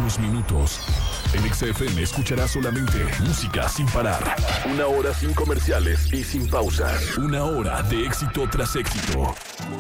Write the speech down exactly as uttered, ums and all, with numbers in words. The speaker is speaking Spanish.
próximos minutos. En X F M escucharás solamente música sin parar. Una hora sin comerciales y sin pausas. Una hora de éxito tras éxito.